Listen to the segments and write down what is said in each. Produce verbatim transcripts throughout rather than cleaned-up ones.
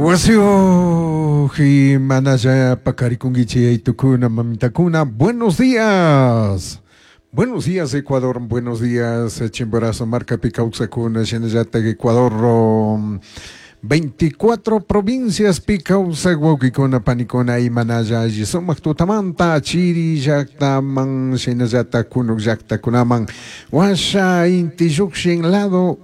Wasio Himanaya Pakarikungichi Tukuna Mamitakuna. Buenos días. Buenos días, Ecuador. Buenos días, Chimborazo, Marca Picauxacuna, Shenayata, Ecuador. veinticuatro provincias Picausa, Guauquicona, Panicona y Manaya, Yisomak Tutamanta, Chiri, Jacta, Man, Shenayata, Kunuk, Jacta, Kunaman, Washa, Intijuxin, lado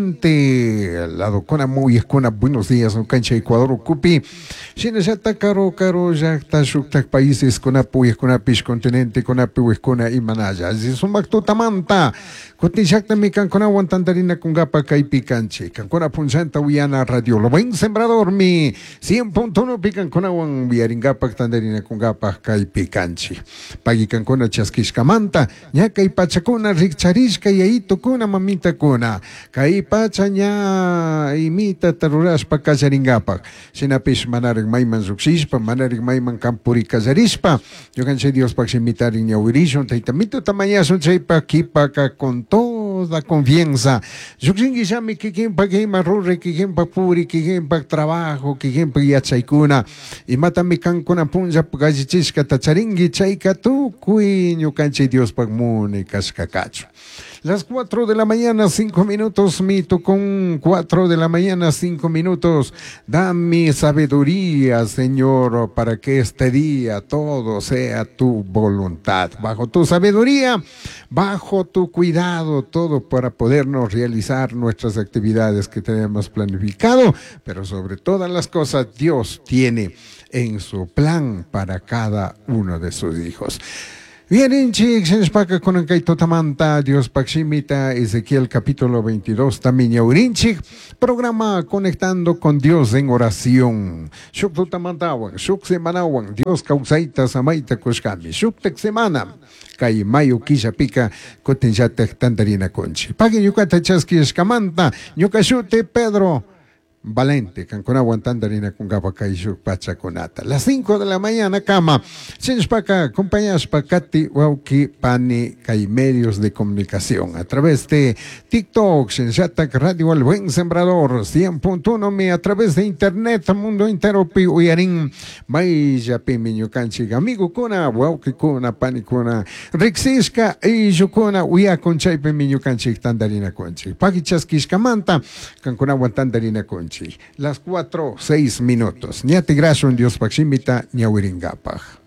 oriente, lado Conamu y Escona, buenos días, un cancha Ecuador, Ocupi, Shenayata, Caro, Caro, Jacta, Shuktak, países, Conapu y Esconapish, continente, Conapu, Escona y Manaya, Yisomak Tutamanta, Cotijacta, Mican, Conawan, Tantarina, Cungapa, Caipicanche, Cancona, Punchanta, Uyana, Radio. Lo buen sembrador mi cien punto uno pican con agua viaringapak tandarina con gapas kai picanchi pagican con chasquiscamanta ya kai pachacuna richarishka y ahí tocuna mamita cuna kai pachaña imita taruras pa casaringapak sinapish manarig mayman suxispa manarig mayman campuri casarispa yo canse Dios pa imitar en yaurishon taitamito tamayason chaipa kipaka con toda confianza suxingi llami kikin pa kima rurre kikin pa puri que para trabajo, que para yachaikuna, y mata mi cancuna punja pagachishka tacharingi chaika tu cuiño canche Dios pagmune cascacacho. Las cuatro de la mañana, cinco minutos, mito con cuatro de la mañana, cinco minutos. Dame sabiduría, Señor, para que este día todo sea tu voluntad. Bajo tu sabiduría, bajo tu cuidado, todo para podernos realizar nuestras actividades que tenemos planificado, pero sobre todas las cosas, Dios tiene en su plan para cada uno de sus hijos. Bien, chicos, en Espaca con Ancaito Tamanta, Dios Paximita, Ezequiel capítulo veintidós, también Yaurinchik, programa Conectando con Dios en oración. Shuk Tutamantawan, Shuk Semanawan, Dios Causaita Samaita Kushkami, Shuk Tek Semana, Kay Mayo Kisha Pica, Cotenjatek Tandarina Conchi. Paguen Yucata Chaski Escamanta, Yucashute Pedro. Valente, Cancona Guantandarina con Gapacaishuk Pachaconata. Las cinco de la mañana, cama. Sinspaka, acompañadas Pacati, Wauki, Pani, Kai medios de comunicación. A través de TikTok, Senshatak Radio El Buen Sembrador, cien punto uno, me a través de internet, mundo entero, Pi Uyarin, Maya Pimiño Canchi, amigo Kuna, Wauki Kuna, Pani Kuna, Rixiska, y Yukuna, Uya Concha Pimiño Canchi, Tandarina Conchi. Pagichaskishkamanta, Cancona Guantandarina Conchi. Las cuatro, seis minutos. Niati gracias, Dios Paximita, Ñawiringapaj.